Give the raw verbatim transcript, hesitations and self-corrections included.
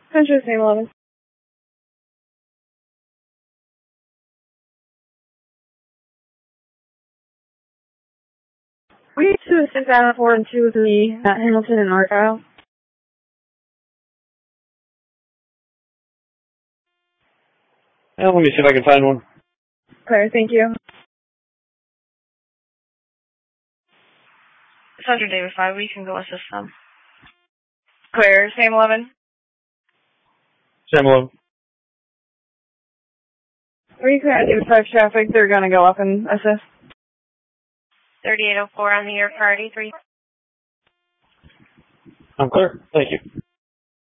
Central Sam eleven. We two six out of four and two three at Hamilton and Argyle. Yeah, let me see if I can find one. Clear, thank you. Central David five, we can go assist them. Clear, Sam eleven. Sam eleven. We clear at David five traffic, they're gonna go up and assist. thirty-eight oh four on the air party, three. I'm clear. Thank you.